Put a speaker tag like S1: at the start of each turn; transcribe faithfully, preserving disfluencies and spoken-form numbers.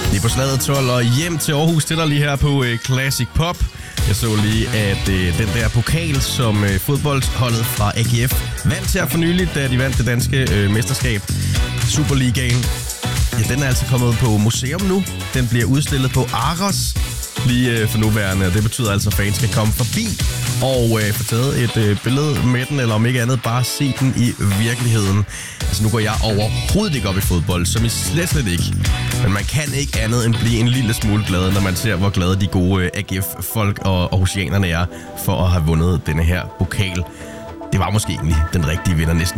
S1: Det er på slaget tolv og hjem til Aarhus til dig lige her på øh, Classic Pop. Jeg så lige, at øh, den der pokal, som øh, fodboldholdet fra A G F vandt her for nyligt, da de vandt det danske øh, mesterskab, Superligaen, ja, den er altså kommet på museum nu. Den bliver udstillet på Aros lige øh, for nuværende, og det betyder altså, at fans skal komme forbi og øh, få taget et øh, billede med den, eller om ikke andet, bare se den i virkeligheden. Altså, nu går jeg overhovedet ikke op i fodbold, som I slet slet ikke. Men man kan ikke andet end blive en lille smule glad, når man ser, hvor glade de gode øh, A G F-folk og aarhusianerne er for at have vundet denne her pokal. Det var måske egentlig den rigtige vinder næsten